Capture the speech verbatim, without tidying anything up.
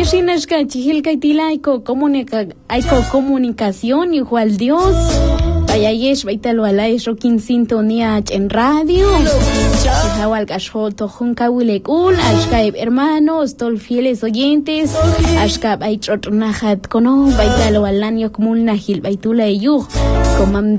Ushinashka chihilkaitila aiko comunica aiko comunicación igual Dios. Vaya yesh baitalo alay rokin sintonía en radio. Hawal kashoto junkawilekul ashkaib hermanos, tol fieles oyentes, ashkab aitrot nahat kono baitalo alanyo kumul nahil baitula yug. Komam